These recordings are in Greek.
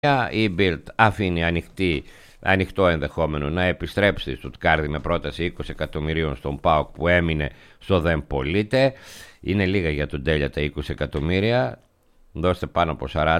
Η Bild αφήνει ανοιχτό ενδεχόμενο να επιστρέψει στη Στουτγκάρδη με πρόταση 20 εκατομμυρίων στον ΠΑΟΚ που έμεινε στο δεν πωλείται. Είναι λίγα για τον Τέλια τα 20 εκατομμύρια. Δώστε πάνω από 40.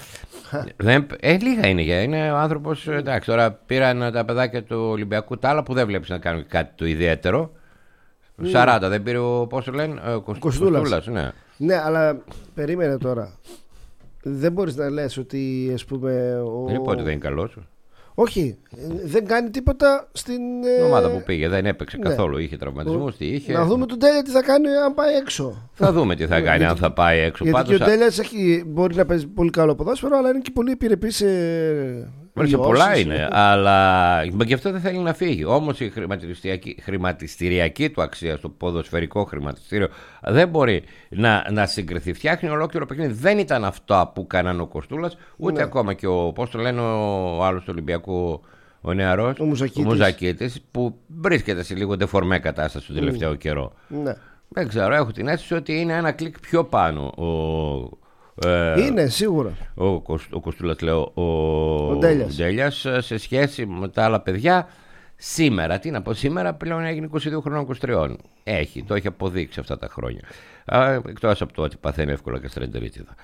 Λίγα είναι. Είναι ο άνθρωπος. Εντάξει, τώρα πήραν τα παιδάκια του Ολυμπιακού τα άλλα που δεν βλέπεις να κάνουν κάτι το ιδιαίτερο. 40 δεν πήρε ο, πώς το λένε, Κοστούλας. Ναι, αλλά περίμενε τώρα. Δεν μπορείς να λες ότι, ας πούμε, δεν είπα ότι δεν είναι καλός. Όχι, δεν κάνει τίποτα στην ομάδα που πήγε. Δεν έπαιξε καθόλου. Είχε τραυματισμούς. Να δούμε τον Τέλια τι θα κάνει αν πάει έξω. Θα δούμε τι θα κάνει αν θα πάει έξω. Γιατί πάντως, και ο Τέλιας μπορεί να παίζει πολύ καλό ποδόσφαιρο, αλλά είναι και πολύ επιρρεπής σε πολλά είναι, αλλά και αυτό δεν θέλει να φύγει. Όμως η χρηματιστηριακή του αξία στο ποδοσφαιρικό χρηματιστήριο δεν μπορεί να συγκριθεί. Φτιάχνει ολόκληρο παιχνίδι. Δεν ήταν αυτό που κάνανε ο Κοστούλας, ούτε ακόμα και πώς το λένε ο άλλος του Ολυμπιακού, ο νεαρός, ο Μουζακίτης, που βρίσκεται σε λίγο ντεφορμέ κατάσταση τον τελευταίο καιρό. Δεν ξέρω, έχω την αίσθηση ότι είναι ένα κλικ πιο πάνω είναι σίγουρα ο Κοστούλας, λέω, ο Ντέλιας σε σχέση με τα άλλα παιδιά. Σήμερα, τι να πω, σήμερα πλέον έγινε 22 χρονών, 23. Το έχει αποδείξει αυτά τα χρόνια. Εκτός από το ότι παθαίνει εύκολα γαστρεντερίτιδα.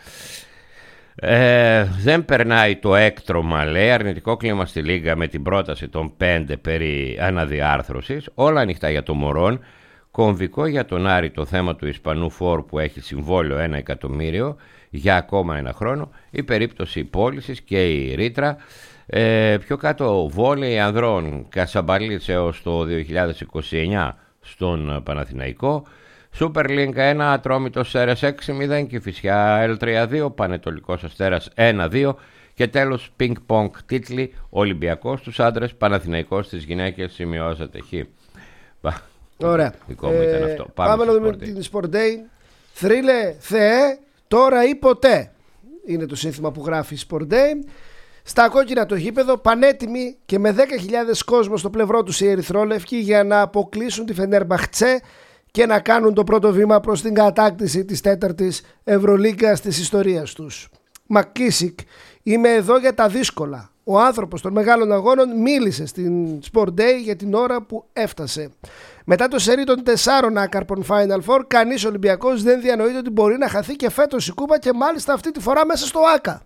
Δεν περνάει το έκτρωμα, λέει. Αρνητικό κλίμα στη Λίγκα με την πρόταση των 5 περί αναδιάρθρωσης. Όλα ανοιχτά για το Μωρόν. Κομβικό για τον Άρη το θέμα του Ισπανού φόρ που έχει συμβόλαιο 1 εκατομμύριο για ακόμα ένα χρόνο. Η περίπτωση πώλησης και η ρήτρα. Πιο κάτω, βόλεϊ ανδρών Κασαμπαλής έως το 2029 στον Παναθηναϊκό. Super League 1, Ατρόμητος Σέρες 6-0, Κηφισιά L3-2, Πανετολικός Αστέρας 1-2 και τέλος Ping Pong τίτλοι, Ολυμπιακός στους άντρες, Παναθηναϊκός στις γυναίκες. Σημειώσατε χ. Ωραία. Δικό μου ήταν αυτό. Πάμε να δούμε την Sport Day. Θρύλε Θεέ, τώρα ή ποτέ είναι το σύνθημα που γράφει η Sport Day. Στα κόκκινα το γήπεδο, πανέτοιμοι και με 10.000 κόσμο στο πλευρό τους οι ερυθρόλευκοι για να αποκλείσουν τη Φενέρμπαχτσε και να κάνουν το πρώτο βήμα προς την κατάκτηση της 4ης Ευρωλίγκας της ιστορίας τους. Μακκίσικ, είμαι εδώ για τα δύσκολα. Ο άνθρωπος των μεγάλων αγώνων μίλησε στην Sport Day για την ώρα που έφτασε. Μετά το σερί των 4 άκαρπων Final Four, κανείς Ολυμπιακός δεν διανοείται ότι μπορεί να χαθεί και φέτος η κούπα και μάλιστα αυτή τη φορά μέσα στο ΆΚΑ.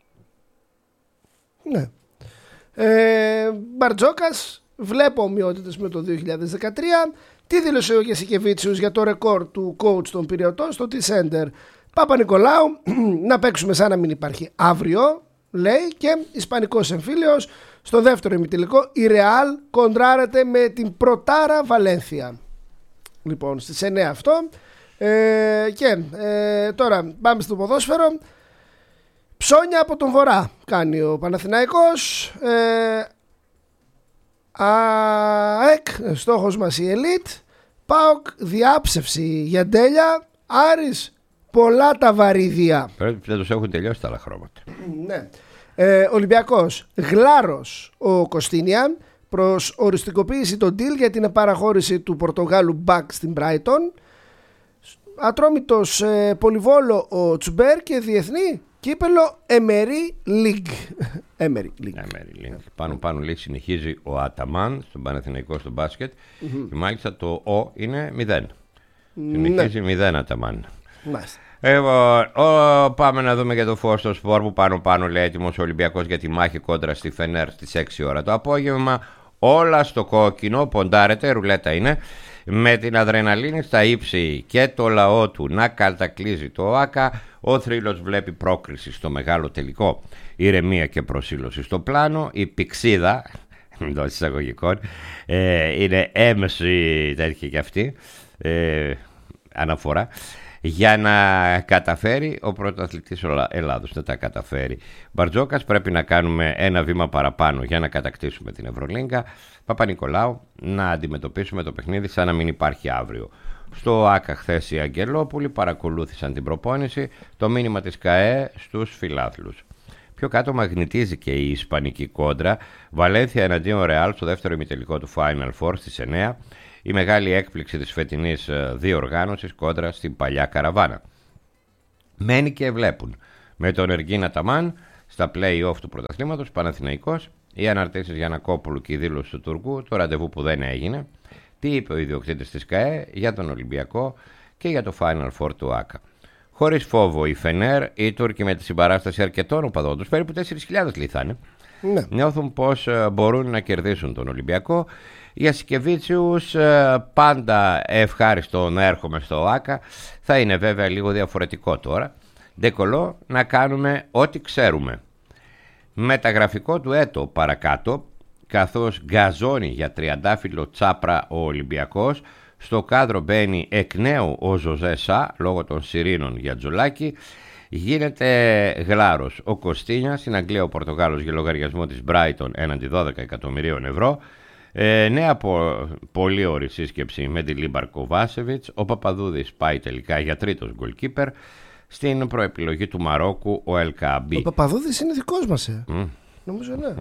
Ναι. Μπαρτζόκας, βλέπω ομοιότητες με το 2013. Τι δήλωσε ο Γεσικεβίτσιους για το ρεκόρ του coach των Πειραωτών στο T-Center. Παπα-Νικολάου, να παίξουμε σαν να μην υπάρχει αύριο, λέει, και ισπανικός εμφύλιος. Στο δεύτερο ημιτελικό η Ρεάλ κοντράρεται με την Πρωτάρα Βαλένθια. Λοιπόν, στις 9 αυτό. Τώρα πάμε στο ποδόσφαιρο. Ψώνια από τον Βορρά κάνει ο Παναθηναϊκός. ΑΕΚ, στόχος μας η Ελίτ. ΠΑΟΚ, διάψευση για Ντέλια. Άρης, πολλά τα βαρύδια. Πρέπει να τους έχουν τελειώσει τα άλλα χρώματα. Ναι. Ολυμπιακός, γλάρος ο Κωστίνιαν προς οριστικοποίηση των deal για την παραχώρηση του Πορτογάλου Μπακ στην Brighton. Ατρόμητος Πολυβόλο ο Τσουμπέρ και διεθνή κύπελο Emery League. Πάνω λέει συνεχίζει ο Αταμάν στον Παναθηναϊκό στο μπάσκετ και μάλιστα το Ο είναι 0. Συνεχίζει 0 Αταμάν. Πάμε να δούμε και το φως στο σπορ που πάνω λέει έτοιμος ο Ολυμπιακός για τη μάχη κόντρα στη Φενέρ στις 6 ώρα το απόγευμα. Όλα στο κόκκινο, ποντάρετε, ρουλέτα είναι, με την αδρεναλίνη στα ύψη και το λαό του να κατακλείζει το ΆΚΑ. Ο θρύλος βλέπει πρόκριση στο μεγάλο τελικό, ηρεμία και προσήλωση στο πλάνο. Η πηξίδα εντός εισαγωγικών είναι έμεση τέτοια και αυτή αναφορά για να καταφέρει ο πρωταθλητής Ελλάδος. Δεν τα καταφέρει. Μπαρτζόκας, πρέπει να κάνουμε ένα βήμα παραπάνω για να κατακτήσουμε την Ευρωλίγκα. Παπα-Νικολάου, να αντιμετωπίσουμε το παιχνίδι σαν να μην υπάρχει αύριο. Στο ΆΚΑ χθες οι Αγγελόπουλοι παρακολούθησαν την προπόνηση, το μήνυμα της ΚΑΕ στους φιλάθλους. Πιο κάτω μαγνητίζει και η ισπανική κόντρα. Βαλένθια εναντίον Ρεάλ στο δεύτερο ημιτελικό του Final Four στις 9. Η μεγάλη έκπληξη της φετινής διοργάνωσης κόντρα στην παλιά καραβάνα. Μένει και βλέπουν. Με τον Εργίνα Ταμάν στα play-off του πρωταθλήματος, Παναθηναϊκός, οι αναρτήσεις Γιαννακόπουλου και η δήλωση του Τουρκού, το ραντεβού που δεν έγινε, τι είπε ο ιδιοκτήτης της ΚΑΕ για τον Ολυμπιακό και για το Final Four του ΆΚΑ. Χωρίς φόβο η Φενέρ, οι Τούρκοι με τη συμπαράσταση αρκετών οπαδών τους, περίπου 4.000 λιθάνε, ναι, νιώθουν πως μπορούν να κερδίσουν τον Ολυμπιακό. Για Σικεβίτσιους πάντα ευχάριστο να έρχομαι στο ΆΚΑ, θα είναι βέβαια λίγο διαφορετικό τώρα. Ντεκολό να κάνουμε ό,τι ξέρουμε. Μεταγραφικό του έτο παρακάτω, καθώς γκαζώνει για τριαντάφυλλο Τσάπρα ο Ολυμπιακός, στο κάδρο μπαίνει εκ νέου ο Ζωζέ λόγω των σιρήνων για Τζολάκη. Γίνεται γλάρος ο Κωστίνιας, στην Αγγλία ο Πορτογάλος για λογαριασμό της Brighton έναντι 12 εκατομμυρίων ευρώ. Νέα πολύ ωρη σύσκεψη με τη Λίμπαρ Κοβάσεβιτς. Ο Παπαδούδης πάει τελικά για τρίτος γκολκίπερ. Στην προεπιλογή του Μαρόκου ο Ελκαμπή. Ο Παπαδούδης είναι δικός μας, νομίζω, ναι.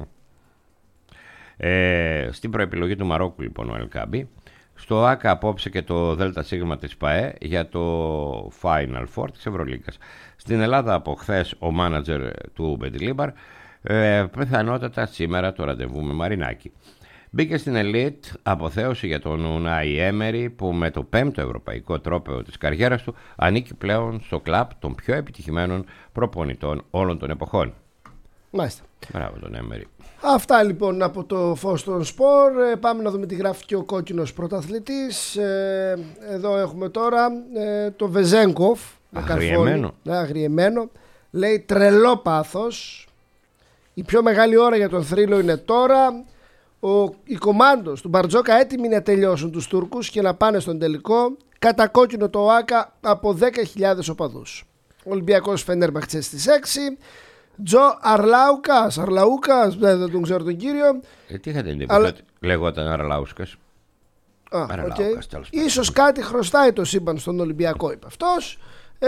Στην προεπιλογή του Μαρόκου λοιπόν ο Ελκαμπή. Στο ΆΚΑ απόψε και το ΔΣ της ΠΑΕ για το Final Four της Ευρωλίγκας. Στην Ελλάδα από χθες ο μάνατζερ του Μπεντιλίμπαρ, πιθανότατα σήμερα το ραντεβού με Μαρινάκη. Μπήκε στην Elite αποθέωση για τον Ουνάι Έμερι, που με το 5ο ευρωπαϊκό τρόπαιο της καριέρας του ανήκει πλέον στο κλαμπ των πιο επιτυχημένων προπονητών όλων των εποχών. Μάλιστα. Μπράβο τον Έμερι. Αυτά λοιπόν από το φως των σπορ. Πάμε να δούμε τι γράφει και ο κόκκινος πρωταθλητής. Εδώ έχουμε τώρα το Βεζέγκοφ. Αγριεμένο. Λέει τρελό πάθος. Η πιο μεγάλη ώρα για τον θρύλο είναι τώρα. Οι κομάντος του Μπαρτζόκα έτοιμοι να τελειώσουν τους Τούρκους και να πάνε στον τελικό. Κατακόκκινο το ΆΚΑ από 10.000 οπαδούς. Ολυμπιακός Φενέρμπαχτσε στις 6. Τζο Αρλαούκας, δεν τον ξέρω τον κύριο. Τι είχατε πει, αλλά... λεγόταν Αρλάουσκας. Okay. Ίσως κάτι χρωστάει το σύμπαν στον Ολυμπιακό, είπε αυτός.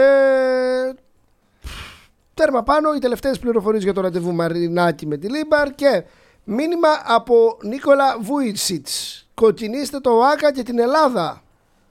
Τέρμα πάνω, οι τελευταίες πληροφορίες για το ραντεβού Μαρινάκη με τη Λίμπαρ και μήνυμα από Νίκολα Βούιτσιτς. Κοκκινίστε το ΆΚΑ και την Ελλάδα.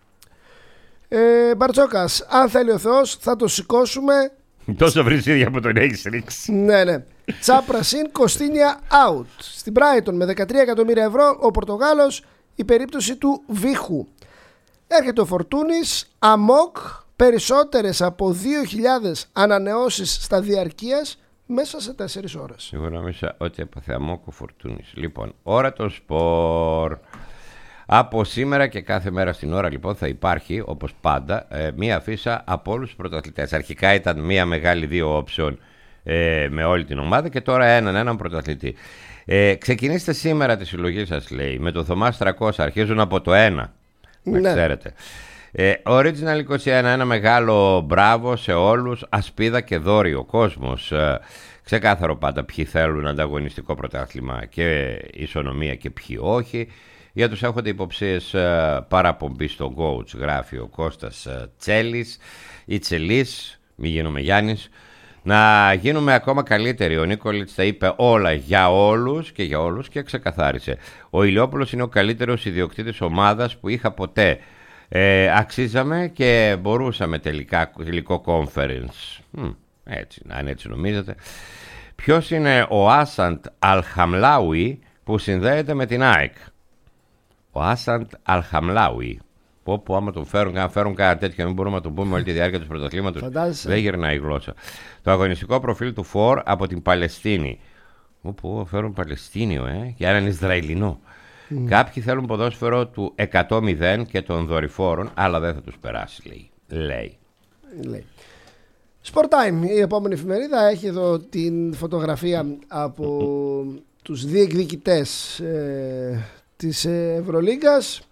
Μπαρτζόκας, αν θέλει ο Θεός θα το σηκώσουμε. Τόσο βρυσίδια που τον έχεις ρίξει. Ναι. Τσάπρα συν, Κωστίνια out. Στην Brighton με 13 εκατομμύρια ευρώ ο Πορτογάλος, η περίπτωση του Βίχου. Έρχεται ο Φορτούνης, αμόκ, περισσότερες από 2.000 ανανεώσεις στα διαρκείας μέσα σε 4 ώρες. Σίγουρα μέσα ότι έπαθε αμόκ ο Φορτούνης. Λοιπόν, ώρα των σπορ. Από σήμερα και κάθε μέρα στην ώρα λοιπόν θα υπάρχει, όπως πάντα, μία αφίσα από όλους τους πρωταθλητές. Αρχικά ήταν μία μεγάλη 2 option με όλη την ομάδα και τώρα έναν πρωταθλητή. Ξεκινήστε σήμερα τη συλλογή σας, λέει, με το Θωμάς 300, αρχίζουν από το 1, να ξέρετε. Original 21, ένα μεγάλο μπράβο σε όλους, ασπίδα και δώριο κόσμος. Ξεκάθαρο πάντα ποιοι θέλουν ανταγωνιστικό πρωτάθλημα και ισονομία και ποιοι όχι. Για τους έχονται υποψίες παραπομπή στο coach, γράφει ο Κώστας Τσέλης ή Τσελής, μη γίνομαι Γιάννης. Να γίνουμε ακόμα καλύτεροι. Ο Νίκολιτς τα είπε όλα για όλους και για όλους και ξεκαθάρισε. Ο Ηλιόπουλος είναι ο καλύτερος ιδιοκτήτης ομάδας που είχα ποτέ. Αξίζαμε και μπορούσαμε τελικό conference. Έτσι, αν έτσι νομίζετε. Ποιος είναι ο Άσαντ Αλχαμλάουι που συνδέεται με την ΑΕΚ? Ο Άσαντ Αλχαμλάουι. Που άμα τον φέρουν κάτι τέτοιο, μην μπορούμε να τον πούμε όλη τη διάρκεια του πρωταθλήματος. Δεν γυρνάει η γλώσσα. Το αγωνιστικό προφίλ του Φορ από την Παλαιστίνη. Όπου φέρουν Παλαιστίνιο, και έναν Ισραηλινό. Κάποιοι θέλουν ποδόσφαιρο του 100-0 και των δορυφόρων, αλλά δεν θα τους περάσει, λέει. Sport Time, η επόμενη εφημερίδα, έχει εδώ την φωτογραφία από τους διεκδικητές της Ευρωλίγκας.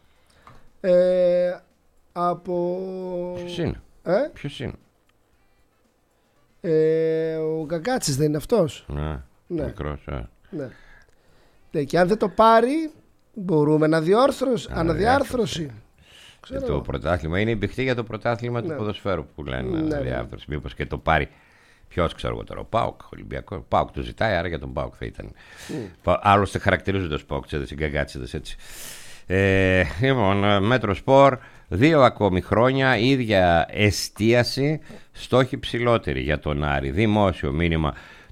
Ποιος είναι? Ο Γκαγκάτσης δεν είναι αυτός? Ναι. Μικρός, Ναι, και αν δεν το πάρει μπορούμε να αναδιάρθρωση. Το πρωτάθλημα είναι η μπηχτή για το πρωτάθλημα του ποδοσφαίρου που λένε αναδιάρθρωση. Μήπως και το πάρει. Ποιος ξέρω εγώ τώρα, ο ΠΑΟΚ, Ολυμπιακό. ΠΑΟΚ του ζητάει, άρα για τον ΠΑΟΚ θα ήταν. Άλλωστε χαρακτηρίζονται ως ΠΑΟΚ, οι γκαγκάτσιδες έτσι. Λοιπόν, Μέτρο Σπορ, 2 ακόμη χρόνια, ίδια εστίαση, στόχοι ψηλότεροι για τον Άρη. Δημόσιο μήνυμα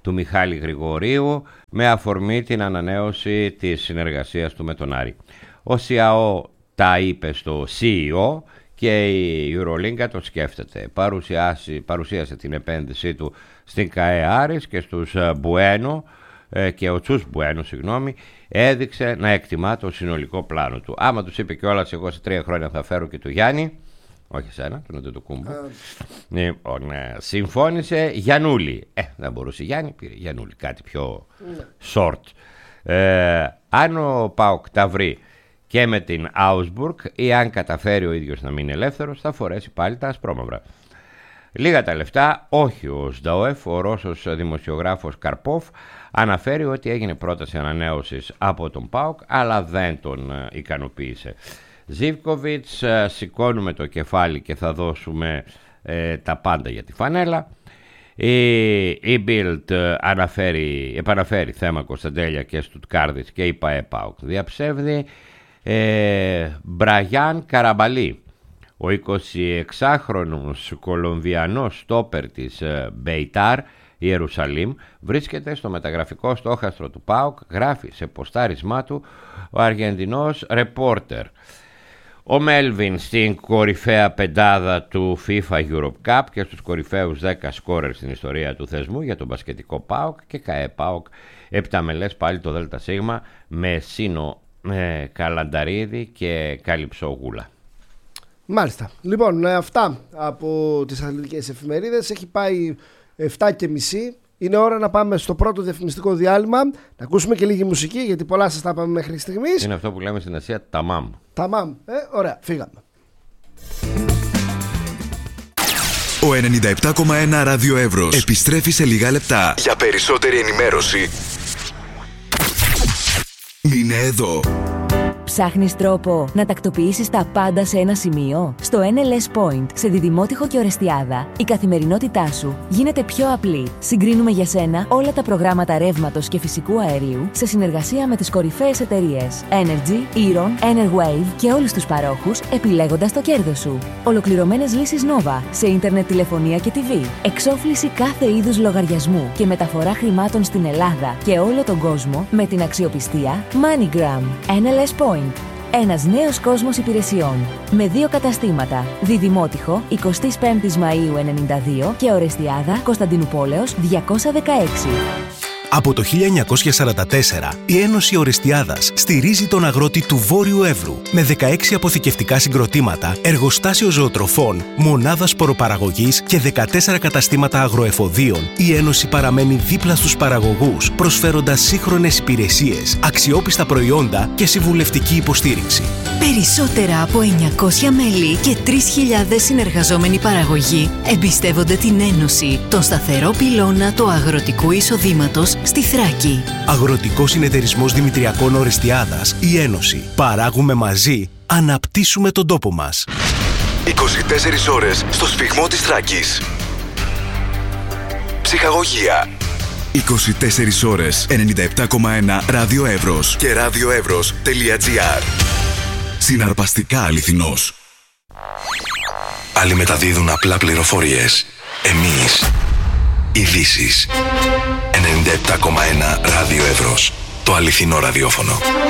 του Μιχάλη Γρηγορίου με αφορμή την ανανέωση της συνεργασίας του με τον Άρη. Ο ΣΙΑΟ τα είπε στο CEO και η Eurolinga το σκέφτεται. Παρουσίασε την επένδυσή του στην ΚΑΕ Άρης και στους Μπουένο και ο Τσούς Μπουένο, έδειξε να εκτιμά το συνολικό πλάνο του. Άμα τους είπε κιόλας, εγώ σε 3 χρόνια θα φέρω και του Γιάννη, όχι εσένα, τον Αντετοκούμπο. Λοιπόν, συμφώνησε Γιαννούλη. Δεν μπορούσε Γιάννη, πήρε Γιαννούλη, κάτι πιο short. Αν ο ΠΑΟΚ τα βρει και με την Augsburg ή αν καταφέρει ο ίδιος να μείνει ελεύθερος, θα φορέσει πάλι τα ασπρόμαυρα. Λίγα τα λεφτά, όχι ο ΣΔΑΟΕΦ. Ο Ρώσος δημοσιογράφος Καρπόφ αναφέρει ότι έγινε πρόταση ανανέωσης από τον ΠΑΟΚ, αλλά δεν τον ικανοποίησε. Ζίβκοβιτς, σηκώνουμε το κεφάλι και θα δώσουμε τα πάντα για τη φανέλα. Η Bild επαναφέρει θέμα Κωνσταντέλια και Στουτκάρδης και η ΠΑΕ-ΠΑΟΚ διαψεύδει. Μπραγιάν Καραμπαλή, ο 26χρονος Κολομβιανός στόπερ της Μπεϊτάρ Ιερουσαλήμ, βρίσκεται στο μεταγραφικό στόχαστρο του ΠΑΟΚ, γράφει σε ποστάρισμά του ο Αργεντινός ρεπόρτερ. Ο Μέλβιν στην κορυφαία πεντάδα του FIFA Europe Cup και στους κορυφαίους 10 σκόρερ στην ιστορία του θεσμού για τον μπασκετικό ΠΑΟΚ και ΚΑΕ ΠΑΟΚ επταμελές πάλι το ΔΣ με Σίνο Καλανταρίδη και Καλυψογούλα. Μάλιστα. Λοιπόν, αυτά από τις αθλητικές εφημερίδες. Έχει πάει 7:30. Είναι ώρα να πάμε στο πρώτο διαφημιστικό διάλειμμα. Να ακούσουμε και λίγη μουσική, γιατί πολλά σας τα είπαμε μέχρι στιγμής. Είναι αυτό που λέμε στην Ασία ταμάμ. Ταμάμ. Ωραία, φύγαμε. Ο 97,1 Ράδιο Εύρος επιστρέφει σε λίγα λεπτά. Για περισσότερη ενημέρωση, μείνε εδώ. Ψάχνεις τρόπο να τακτοποιήσεις τα πάντα σε ένα σημείο? Στο NLS Point, σε Διδημότυχο και Ορεστιάδα, η καθημερινότητά σου γίνεται πιο απλή. Συγκρίνουμε για σένα όλα τα προγράμματα ρεύματος και φυσικού αερίου σε συνεργασία με τις κορυφαίες εταιρείες Energy, Eron, Enerwave και όλους τους παρόχους, επιλέγοντας το κέρδος σου. Ολοκληρωμένες λύσεις Nova σε ίντερνετ, τηλεφωνία και TV. Εξόφληση κάθε είδους λογαριασμού και μεταφορά χρημάτων στην Ελλάδα και όλο τον κόσμο με την αξιοπιστία MoneyGram. NLS Point. Ένας νέος κόσμος υπηρεσιών. Με 2 καταστήματα. Διδημότυχο, 25 Μαΐου 92 και Ορεστιάδα, Κωνσταντινουπόλεως 216. Από το 1944, η Ένωση Ορεστιάδας στηρίζει τον αγρότη του Βόρειου Εύρου με 16 αποθηκευτικά συγκροτήματα, εργοστάσιο ζωοτροφών, μονάδα σποροπαραγωγής και 14 καταστήματα αγροεφοδίων. Η Ένωση παραμένει δίπλα στους παραγωγούς, προσφέροντας σύγχρονες υπηρεσίες, αξιόπιστα προϊόντα και συμβουλευτική υποστήριξη. Περισσότερα από 900 μέλη και 3.000 συνεργαζόμενοι παραγωγοί εμπιστεύονται την Ένωση, τον σταθερό πυλώνα του αγροτικού εισοδήματος στη Θράκη. Αγροτικός Συνεταιρισμός Δημητριακών Ορεστιάδας, η Ένωση. Παράγουμε μαζί, αναπτύσσουμε τον τόπο μας. 24 ώρες στο σφυγμό της Θράκης. Ψυχαγωγία. 24 ώρες 97,1 Ράδιο Εύρος και radioevros.gr. Συναρπαστικά αληθινός. Άλλοι μεταδίδουν απλά πληροφορίες. Εμείς ειδήσεις. 97,1 Ράδιο Εύρος. Το αληθινό ραδιόφωνο.